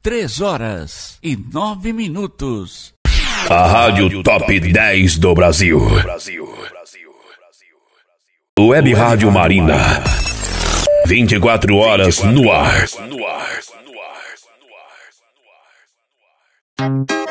3h09. A Rádio Top 10 do Brasil. Web Rádio Marina. 24 horas no ar.